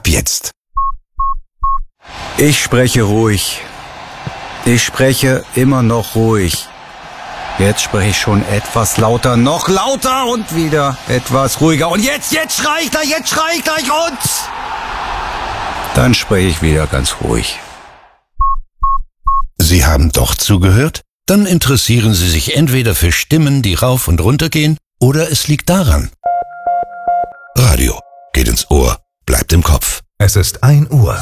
Ab jetzt. Ich spreche ruhig. Ich spreche immer noch ruhig. Jetzt spreche ich schon etwas lauter, noch lauter und wieder etwas ruhiger. Und jetzt schrei ich gleich und dann spreche ich wieder ganz ruhig. Sie haben doch zugehört? Dann interessieren Sie sich entweder für Stimmen, die rauf und runter gehen, oder es liegt daran. Radio geht ins Ohr, bleibt im Kopf. Es ist 1 Uhr.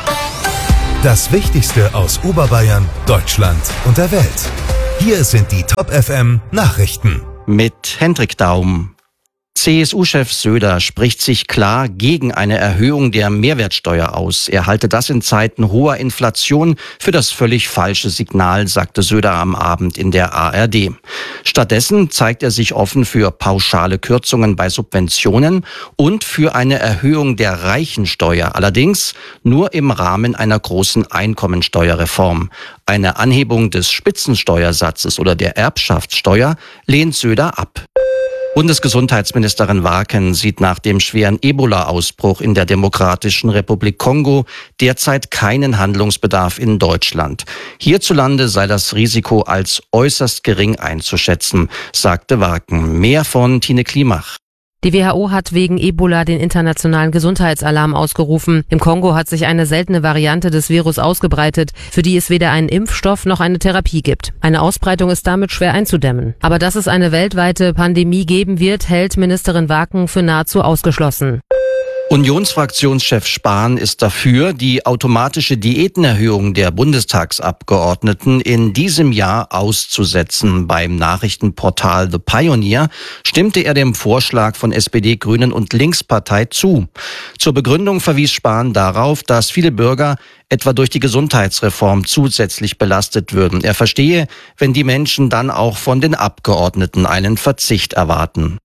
Das Wichtigste aus Oberbayern, Deutschland und der Welt. Hier sind die Top FM Nachrichten. Mit Hendrik Daum. CSU-Chef Söder spricht sich klar gegen eine Erhöhung der Mehrwertsteuer aus. Er halte das in Zeiten hoher Inflation für das völlig falsche Signal, sagte Söder am Abend in der ARD. Stattdessen zeigt er sich offen für pauschale Kürzungen bei Subventionen und für eine Erhöhung der Reichensteuer, allerdings nur im Rahmen einer großen Einkommensteuerreform. Eine Anhebung des Spitzensteuersatzes oder der Erbschaftssteuer lehnt Söder ab. Bundesgesundheitsministerin Warken sieht nach dem schweren Ebola-Ausbruch in der Demokratischen Republik Kongo derzeit keinen Handlungsbedarf in Deutschland. Hierzulande sei das Risiko als äußerst gering einzuschätzen, sagte Warken. Mehr von Tine Klimach. Die WHO hat wegen Ebola den internationalen Gesundheitsalarm ausgerufen. Im Kongo hat sich eine seltene Variante des Virus ausgebreitet, für die es weder einen Impfstoff noch eine Therapie gibt. Eine Ausbreitung ist damit schwer einzudämmen. Aber dass es eine weltweite Pandemie geben wird, hält Ministerin Warken für nahezu ausgeschlossen. Unionsfraktionschef Spahn ist dafür, die automatische Diätenerhöhung der Bundestagsabgeordneten in diesem Jahr auszusetzen. Beim Nachrichtenportal The Pioneer stimmte er dem Vorschlag von SPD, Grünen und Linkspartei zu. Zur Begründung verwies Spahn darauf, dass viele Bürger etwa durch die Gesundheitsreform zusätzlich belastet würden. Er verstehe, wenn die Menschen dann auch von den Abgeordneten einen Verzicht erwarten.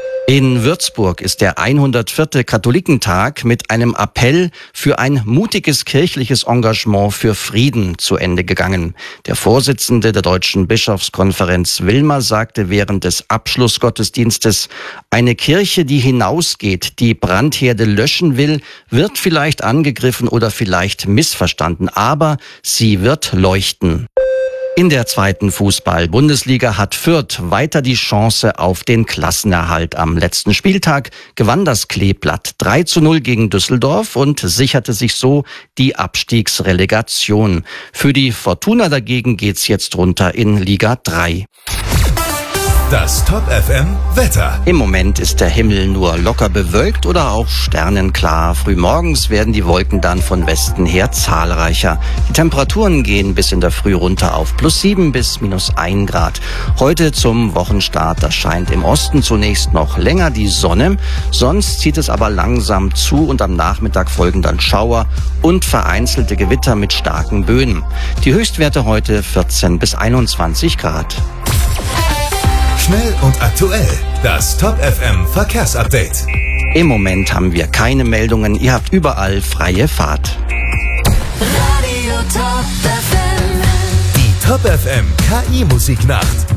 In Würzburg ist der 104. Katholikentag mit einem Appell für ein mutiges kirchliches Engagement für Frieden zu Ende gegangen. Der Vorsitzende der Deutschen Bischofskonferenz Wilmer sagte während des Abschlussgottesdienstes, eine Kirche, die hinausgeht, die Brandherde löschen will, wird vielleicht angegriffen oder vielleicht missverstanden, aber sie wird leuchten. In der 2. Fußball-Bundesliga hat Fürth weiter die Chance auf den Klassenerhalt. Am letzten Spieltag gewann das Kleeblatt 3:0 gegen Düsseldorf und sicherte sich so die Abstiegsrelegation. Für die Fortuna dagegen geht's jetzt runter in Liga 3. Das Top FM Wetter. Im Moment ist der Himmel nur locker bewölkt oder auch sternenklar. Frühmorgens werden die Wolken dann von Westen her zahlreicher. Die Temperaturen gehen bis in der Früh runter auf +7 bis -1 Grad. Heute zum Wochenstart, da scheint im Osten zunächst noch länger die Sonne. Sonst zieht es aber langsam zu und am Nachmittag folgen dann Schauer und vereinzelte Gewitter mit starken Böen. Die Höchstwerte heute 14 bis 21 Grad. Schnell und aktuell. Das Top FM Verkehrsupdate. Im Moment haben wir keine Meldungen. Ihr habt überall freie Fahrt. Die Top FM KI Musiknacht.